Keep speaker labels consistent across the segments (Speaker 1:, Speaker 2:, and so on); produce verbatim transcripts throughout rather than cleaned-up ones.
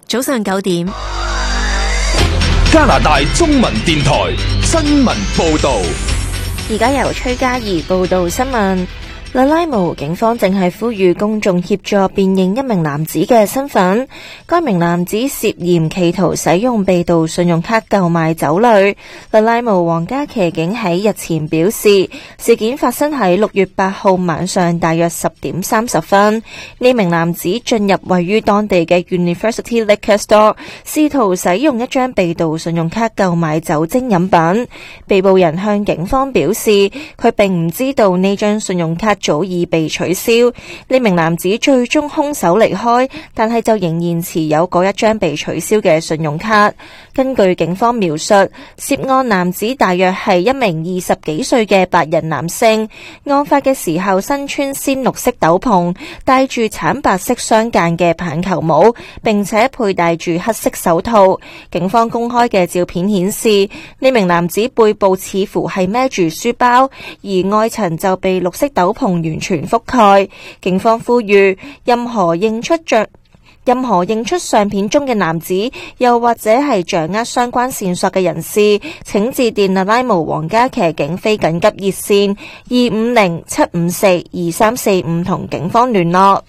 Speaker 1: 早上九點，
Speaker 2: 加拿大中文電台新聞報道。
Speaker 3: 而家由崔嘉怡報道新聞。拉拉姆警方正係呼籲公眾協助辨認一名男子嘅身份。該名男子涉嫌企圖使用被盜信用卡購買酒類。拉拉姆皇家騎警喺日前表示，事件發生喺六月八號晚上大約十點三十分。呢名男子進入位於當地嘅 University Liquor Store， 試圖使用一張被盜信用卡購買酒精飲品。被捕人向警方表示，佢並唔知道呢張信用卡早已被取消。呢名男子最終空手離開，但係就仍然持有嗰一張被取消嘅信用卡。根據警方描述，涉案男子大約係一名二十幾歲嘅白人男性。案發嘅時候身穿鮮綠色斗篷，戴住橙白色相間嘅棒球帽，並且佩戴住黑色手套。警方公開嘅照片顯示，呢名男子背部似乎係孭住書包，而外層就被綠色斗篷完全覆蓋。警方呼籲任何認出着任何認出相片中嘅男子，又或者係掌握相關線索嘅人士，請致電拉拉姆皇家騎警非緊急熱線二五零七五四二三四五同警方聯絡。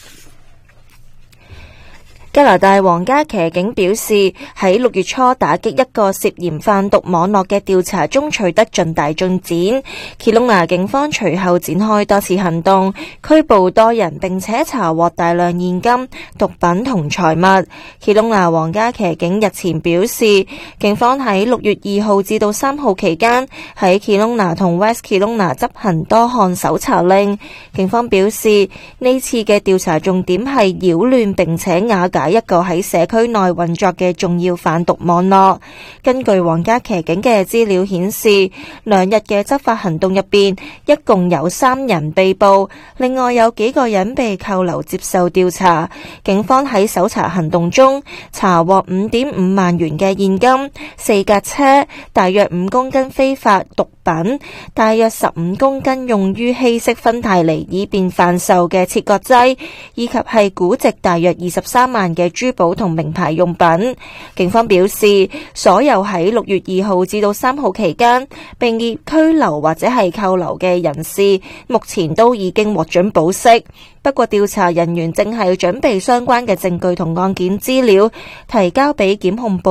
Speaker 3: 加拿大皇家騎警表示，喺六月初打擊一個涉嫌販毒網絡嘅調查中取得重大進展。奇隆拿警方隨後展開多次行動，拘捕多人，並且查獲大量現金、毒品同財物。奇隆拿皇家騎警日前表示，警方喺六月二號至到三號期間喺奇隆拿同 West 奇隆拿執行多項搜查令。警方表示，呢次嘅調查重點係擾亂並且瓦解一個喺社區內運作嘅重要販毒網絡。根據皇家騎警嘅資料顯示，兩日嘅執法行動入邊，一共有三人被捕，另外有幾個人被扣留接受調查。警方喺搜查行動中查獲五點五萬元嘅現金、四架車、大約五公斤非法毒品、大約十五公斤用於稀釋芬太尼以便販售嘅切割劑，以及係估值大約二十三萬嘅珠寶同名牌用品。警方表示，所有喺六月二號至到三號期間並已拘留或者係扣留嘅人士，目前都已經獲准保釋。不過調查人員正係準備相關嘅證據同案件資料，提交俾檢控部